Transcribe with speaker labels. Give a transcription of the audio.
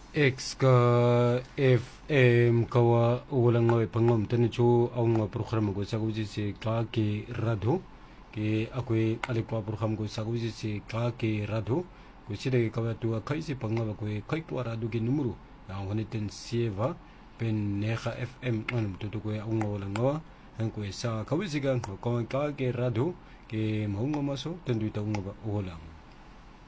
Speaker 1: X ka FM kawa ulang ngawe pangom tani chu ang program ko sa kuji si Klaki Radho ke akwe alikwa program ko sa kuji si Klaki Radho ko sida kawa tu kai si pangwa ko kai tu Radho ke numero ang honitin sieva pen neha FM an tu ko ang ulang ngawa ang ko sa kawisigan ko Klaki Radho ke mahungo maso tandu ta ulang